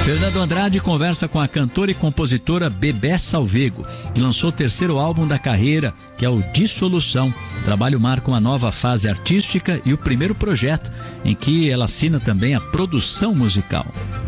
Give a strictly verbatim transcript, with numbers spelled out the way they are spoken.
Fernando Andrade conversa com a cantora e compositora Bebé Salvego, que lançou o terceiro álbum da carreira, que é o Dissolução. O trabalho marca uma nova fase artística e o primeiro projeto em que ela assina também a produção musical.